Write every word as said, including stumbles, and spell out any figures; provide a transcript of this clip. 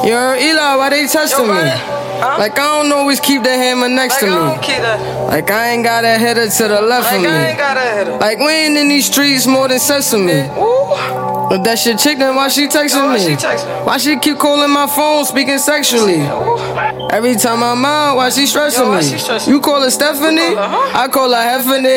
You heard Eli, why they testing me? Huh? Like I don't always keep the hammer next Like to I me. don't keep that. Like I ain't got a header to the left Like of me. I ain't got a header. Like we ain't in these streets more than sesame. Ooh. But that shit chick, then why she texting Why me? she texting? Why she keep calling my phone, speaking sexually? Ooh. Every time I'm out, why she stressing Yo, why me? she stressing? You call her Stephanie? You call her, huh? I call her Heffany.